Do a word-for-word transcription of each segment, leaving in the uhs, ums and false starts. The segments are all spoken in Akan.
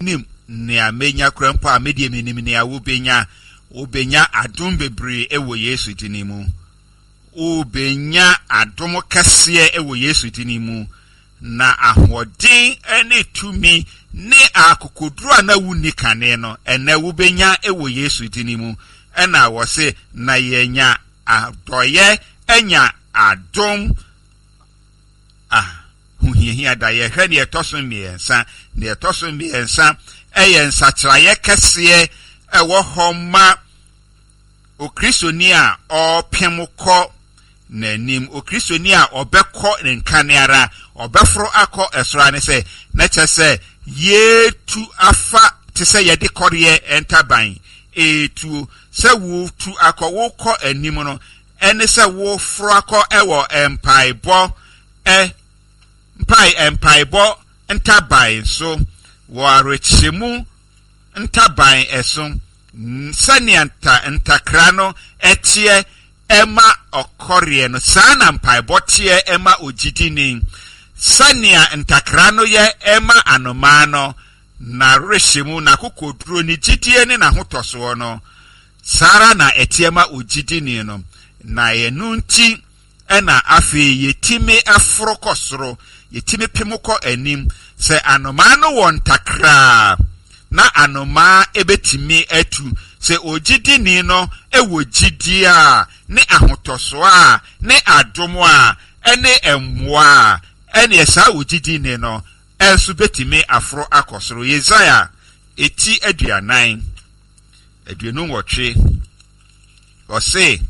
nim nea menya krampo a medie menim nea wo benya wo benya adom bebre ewo Yesu dinimu wo benya adom kase ewo Yesu dinimu na ahoden ene tumi ne akokoduru ana wuni kane no ene wo benya ewo Yesu dinimu ena wo se na yenya adoye enya adom ah huhia da ye hwe ne etoso miensa ne etoso miensa eye nsatraye kase ewo homa o kristoni a opem ko nanim o kristoni a obekọ nkaneara obefro akọ esra ne se na chese yetu afa te se yede korye entaban etu se wo tu akọ wo kọ anim no ene se wo fro akọ ewo empaibo e mpai empaibo entaban so wo arechemu entaban eso sanianta entakrano etie ema okorie no sana mpaibo tie ema ojidini sania entakrano ye ema anomano na reshimu na kokoduro ni jidie ni na hotoso no sara na etiema ojidini no na yenunti ena afi yetime afrokosoro yetime pemoko anim se anomano won takra na anoma ebetimi atu se ojidini no ewo jidia ne ahotoso a ne adomo a ene emwa ene esa ojidini no ensu betimi afro akosoro Yesaya eti aduanan aduonu nwotwe ose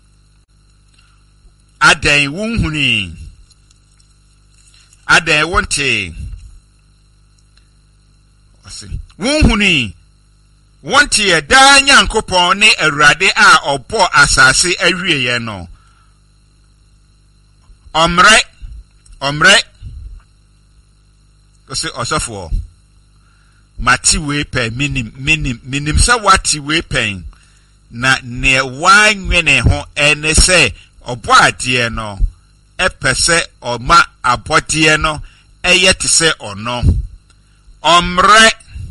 adan wunhuni adan wonte ose wunhuni wonte ye da Nyankopon ne Awurade a obo asase awieye no omre omre ose osofo mati we pe minim minim minim sa wati we pen na ne wanwene ho ene se obo ade no epese oma abode no eye te se ono omre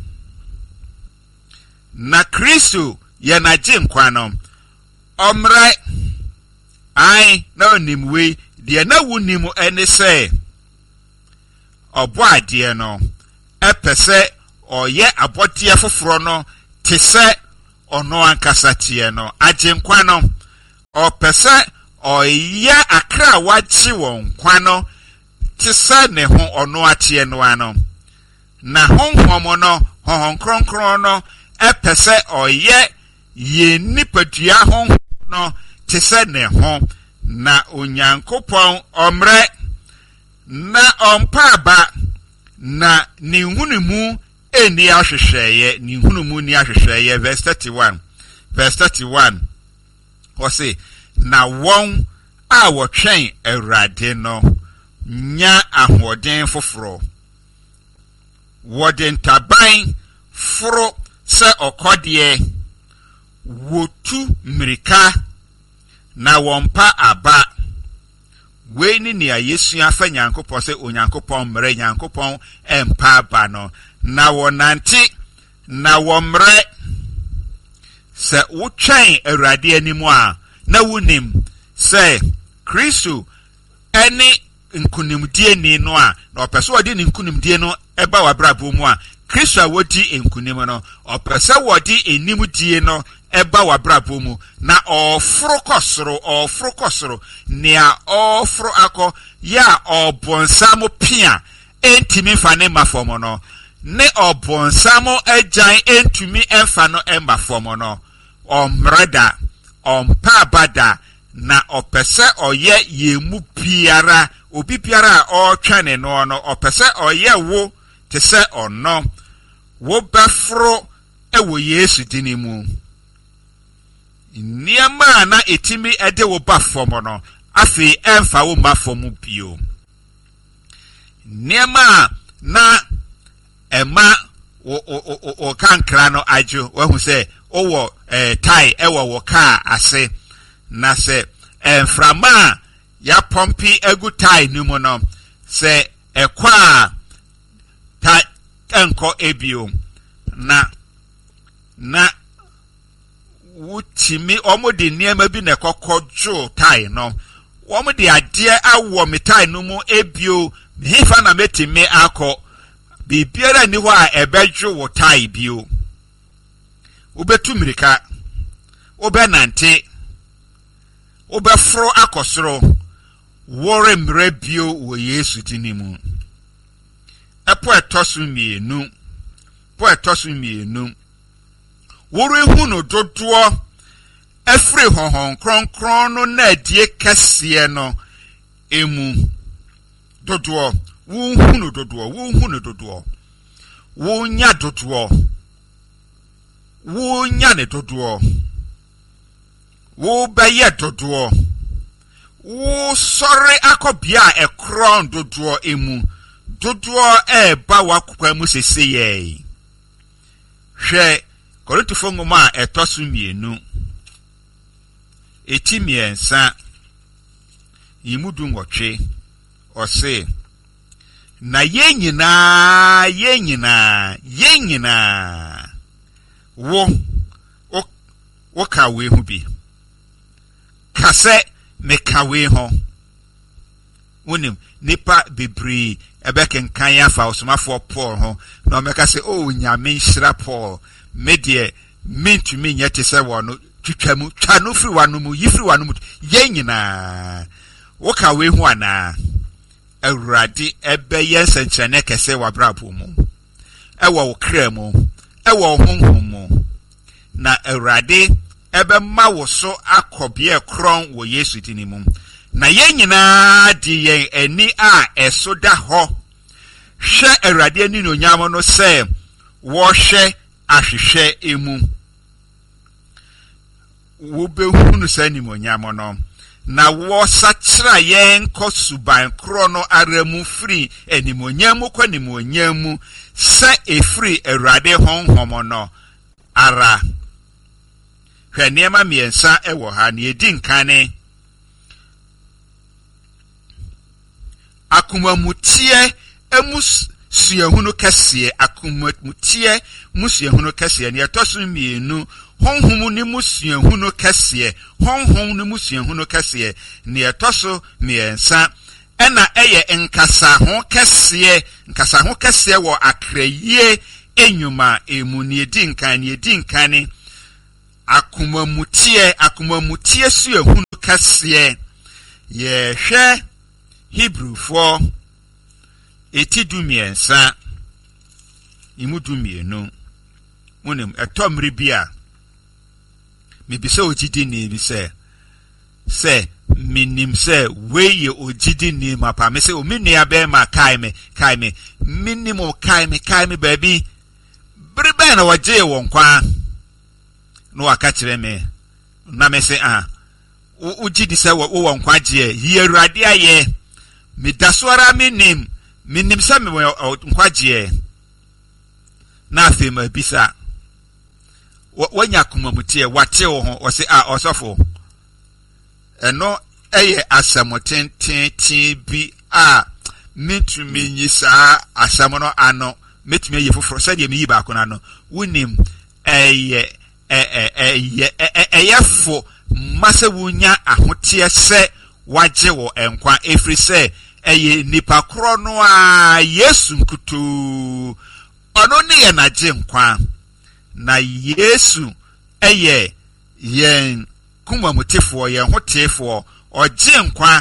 na Kristo ye na jinkwa no omre ai na onimwe de na wunimu ene se obo ade no epese oye abode foforo no te se ono ankasa tie no ajinkwa no opese oye akra wachi won kwa no te se ne ho ono atie no ano na honhom no honhom kronkron no epese oye ye nipadua honhom no te se ne ho na Onyankopon omre na ompaba na ni hunumu eni ahwehweye ni hunumu ni ahwehweye verse thirty-one verse thirty-one wose na won a wotwen Awurade no nya ahoden foforo woden taban foro se okodie wotu mrika na wompa aba weni ni Yesu afa Nyankopon se Onyankopon mre Nyankopon empa aba no na wonanti na womre se wotwen Awurade animu a na wunim se Kristo ene nkunimdie ni no a na opeso odi ni nkunimdie no eba wabrabo mu a Kristo wodi enkunim no opese wodi enimdie no eba wabrabo mu na ofro kosoro ofro kosoro nia ofro akọ ya obonsamo pia entimi fa ne mafomo no ne obonsamo ajan entumi enfa no emba fomo no omreda ompabada na opese oye yemu piara obi piara o twene no no opese oye wo te se ono wo befro ewo Yesu dinimu niama na etimi ede wo bafomo no afi emfa wo mafomo bio niama na ema o o o o kankra no ajo wahu se owo eh tai ewo wo ka ase na se enframa ya pompi egu tai numu no se ekwa ta enko ebio na na wutimi omo de niema bi na kokojo tai no omo de ade awo me tai no mu ebio mefa na metime akọ bibiara ni ho a ebejo wo tai bio ubetu mirika ubenante ubefro akosoro wore mre bio wo Yesu tinimu epo etosu mienu po etosu mienu wore hu no dodo efre honhon kronkron no na adie kase no emu dodo wo hu no dodo wo hu no dodo wo nya dodo wo nya ne dodo wo beye dodo wo sori akobia ekron dodo emu dodo e ba wakwa mu sese ye hwe Korintifo ngoma etosu mienu eti miensa yimudu ngotwe ose na yenyina yenyina yenyina wo wo kawe hu bi kase me kawe ho wonim nipa bebre ebekenkan ya fa osomafo Paul ho na meka se o nyame nhira Paul medie mentumi nyete se wono twitwamu twa no firi wanu mu yifiri wanu mu yenyina wo kawe hu ana awurade ebe yensenchene kese wabrapo mu ewo wo kra mu ewo honhom mu na awurade ebe ma wo so akobie kron wo Yesu tinimu na yenyina di yen ani a esoda ho hwe awurade ani no nyamo no se wo hwe ahwehwe emu wo behunu sani mo nyamo no na wo sachira yen kosuban kro no aramu free enimonyam kwa nimonyam se efree awurade honhom no ara hwe niema miensa ewo ha na edi nkane akumamutie emus suahunu kase akumamutie musuahunu kase ne etoso mienu honhom ni musuahunu kase honhom ni musuahunu kase ne etoso miensa ena eye nkasa ho kase nkasa ho kase wo akraye enyuma emu ne edi nkan ne edi nkane akumamutie akumamutie suahunu kase ye hwe Hebrew for eti dumiensa imu dumienu munim etomri bia mebisa ojidi ni bi se se minim se weye ojidi ni mapa me se o minua be ma kai me kai me minimo kai me kai me baby bribe na waje won kwa no aka kire me na me se ah ojidi se wo won kwa je ye awurade aye mi daswara minim minim sa mi nkwaje na afi ma bisa wanya kumamutie wate wo ho o se a osofo eno eye asamotenten bi a mitumi nyisa asamono ano mitumi ye foforo se de mi yi ba ko na no wunim eye eh eh eye fo mase wunya ahotie se waje wo enkwa efri se eye nipa kro no a Yesu nkutu ono ne ye na je nkwa na Yesu eye yen kuma mutefo ye hotefo oje nkwa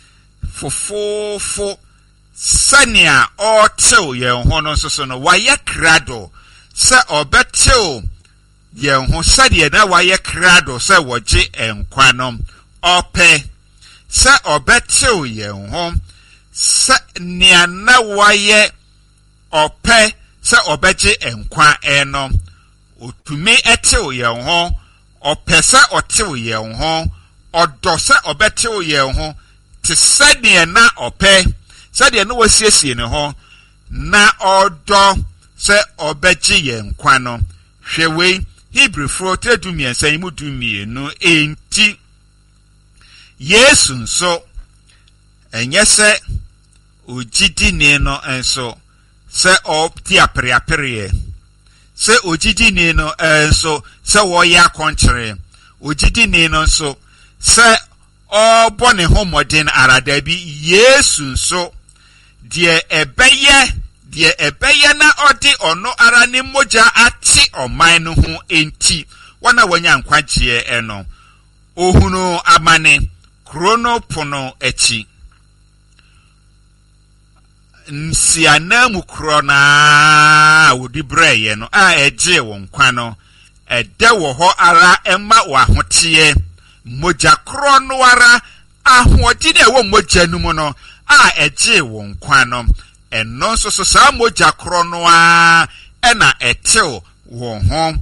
fofofo sania o tew ye ho no soso no waye krado se obetew ye ho sade na waye krado se woje enkwa no ope se obetew ye ho se niana waye ope se obeje enkwa eno otumi etew ye ho ope se otew ye ho odo se obetew ye ho te sade na ope sade na wasiesie ne ho na odo se obeje ye nkwa no hwewe Hebrew fro tedumien se imu dumienu enti Yesu nso enye se ojidi ne no enso se o ti apre apre se ojidi ni no enso se wo ya kontre ojidi ni no so se obo ne homodin arada bi Yesu nso de ebeye de ebeye na odi ono ara ne moja ati oman no ho enti wana wanya nkwagye eno ohunu amane krono pono echi nsianamu krona wodi breye no a eje won kwa no ede wo ho ara ema wa hotie moja krono ara ahodi na wo moja numu no a eje won kwa no eno so so sa moja krono a ena etew wo ho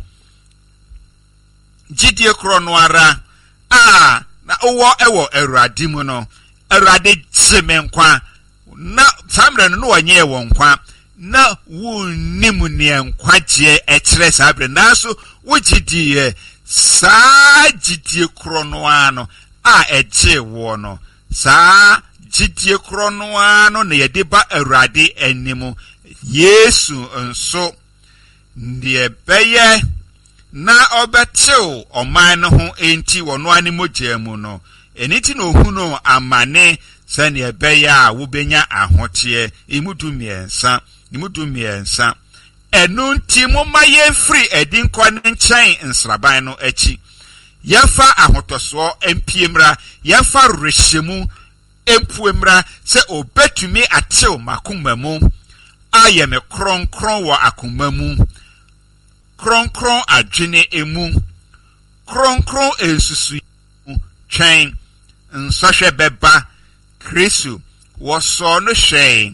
jidie krono ara a na owo ewo Awurade mu no Awurade gyemenkwa na samre no wanye won kwa na wunnim ne nkwagye ekire sabre naso wogidie saa gidie krono ano a eje wo no saa gidie krono ano na yede ba Awurade animu Yesu nso ndie beye na obetew oman no ho enti wono ani mojamu no eniti no huno amane sane ebeya wo benya ahotie imudu miensa imudu miensa enu nti moma ye free edin kwa nchen nsraban no echi yafa ahotoso empiemra yafa rehemu empuemra se obetumi atew makomamu ayeme kronkron wo akomamu kronkron adwene emu kronkron ensusu twen nsahwe beba Kristo woso no hwe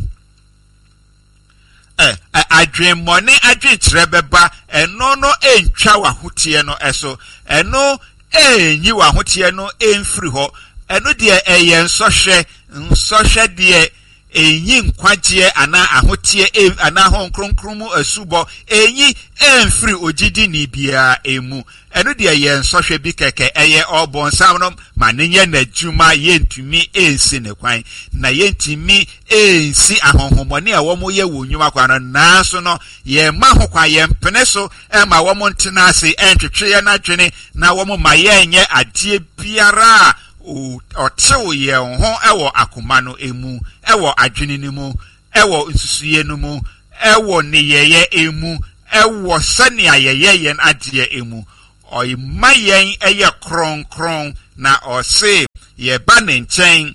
eh adwen mone adwen kire beba eno no entwa wahotie no eso eno enyi wahotie no emfiri ho eno de eye nsahwe nsahwe de enyi nkwagye ana ahotie ana ho nkronkromu asubo enyi emfiri ogidi ni bia emu eno de ye nsɔhwɛ bi keke eye obonsam no manenye na dwuma yentumi ensi ne kwan na yentimi ensi ahonhomone a womo ye wonwuma kwan no nanso no ye ma ho kwan ye mpene so e ma womo ntena ase entwetwe ye na dwene na womo ma ye enye adie biara otew ye ho ewo akoma no emu ewo adwene ni mu ewo nsusuye no mu ewo ne yeye emu ewo sane ayeye yen adie emu oy mayen eye kron kron na ose ye ba ne nchen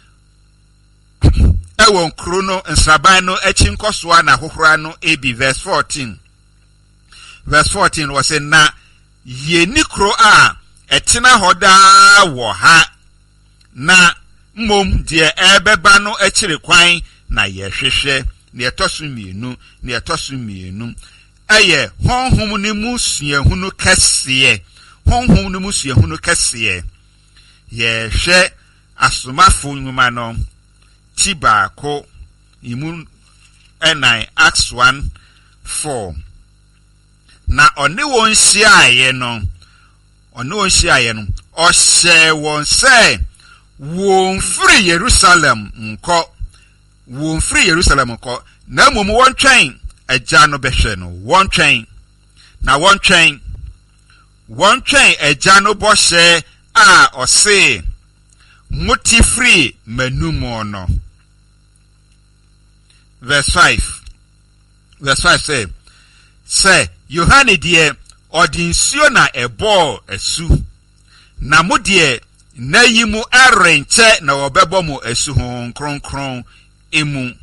ewo nkrono nsaban no echi nkosoa na hohora no ebi verse fourteen verse fourteen was na ye nikro a etena hoda wo ha na mom de ebeba no echire kwan na ye hwehwe na etosu mienu na etosu mienu eye honhom ne musua hunu kese honhom ne musua hunu kese ye hwe asomafo nwuma no tibako imu enai Acts one four na one won hyiaye no one won hyiaye no o hye won say won free Jerusalem nko won free Jerusalem nko na mum won twen agya no behwe no won twen na won twen won twen agya no bo hye a o say muti free manumo no verse five verse five say say Yohane die odinsuo na ebo asu na mo die na yimu arenche na obebo mo asu hon kronkron emu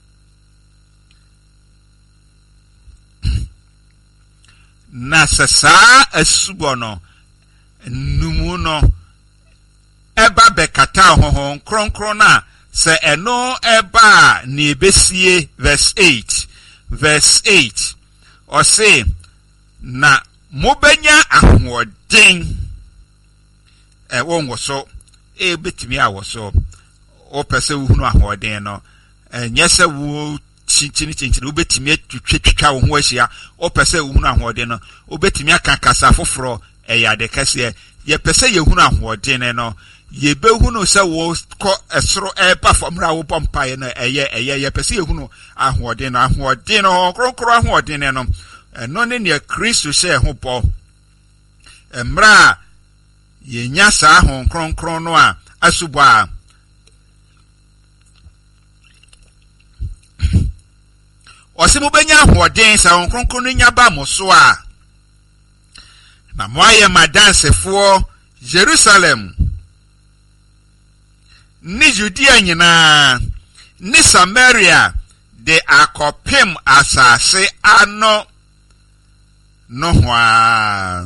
na sasa asubo no numu no eba bekata hon kronkron na se eno eba ni besie verse eight verse eight or say na mobenya ahoden e won so e betimi awoso o pese hunu ahoden no enye se wo chinchini chinchini o betimi twetwetwa wo ho ahia o pese hunu ahoden no o betimi aka kasa foforo e ya de kase ye pese ye hunu ahoden no ye be hunu se wo ko esoro e pa famra wo pompae no eye eye ye pese ye hunu ahoden no ahoden no kronkro ahoden no eno ne ne Kristo se ho po emra yenya sa ho kronkron no a asubo a osimu benya hoden sa ho kronkron no nya ba mo so a na moaye madansefo Jerusalem ni Judea nyina ni Samaria de akopem asase ano no hwa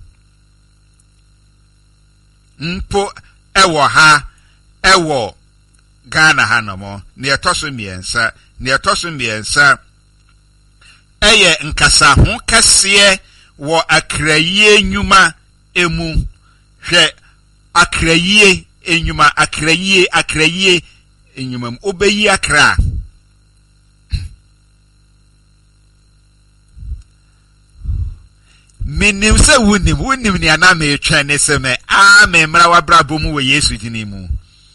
mpo ewo ha ewo Ghana ha no mo ne etoso miensa ne etoso miensa eye nkasa ho kase wo akraye nyuma emu hwe akraye enyuma akraye akraye enyuma obeyi akra menim se wunim wunim ni ana me twa ne se me a me mra wabrabo mu we Yesu dini mu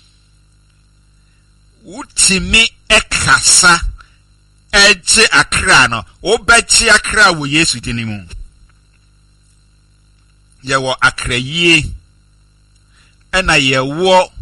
utimi ekasa eje akra no obechi akra wo Yesu dini mu ye wo akraye ena ye wo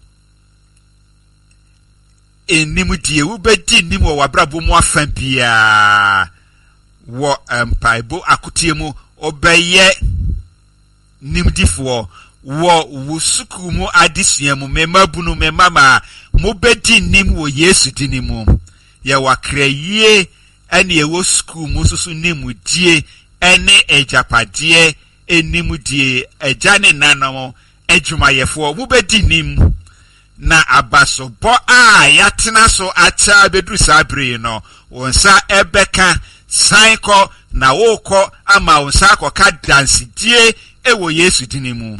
enim die wo bedi nim wo wabrabo mu afan bia wo empaibo akotie mu obeye nimdifo wo wusuku mu adesua mu memabunu memama mo bedi nim wo Yesu dini mu ye wakraye ene ye wo suku mu susu nim die ene ejapade enim die ejane nanom ejumayefo mo bedi nim na abasobo a yatena so acha bedru sabre no wonsa ebeka sanko na woko ama wonsa koka dansidie ewo Yesu dini mu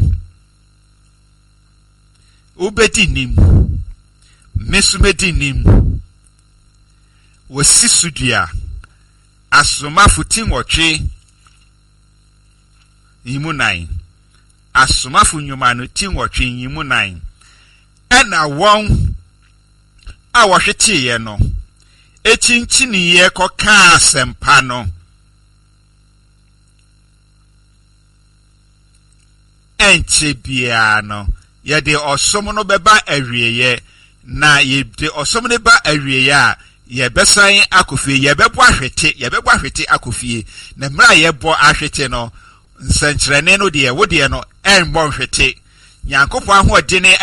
ubedi nim mesumedi nim wosisudia asoma futin wotwe yimu nine asoma fu nyuma no tin wotwe yimu nine ena won a wohwete ye no echinchini ye koka asempa no enche bia no ye de osom no beba awieye na ye de osom ne ba awieye a ye besan akofie ye bebo ahwete ye bebo ahwete akofie na mra ye bo ahwete no nsankyerene no de ye wo de no enbo ahwete Nyankopon ahodene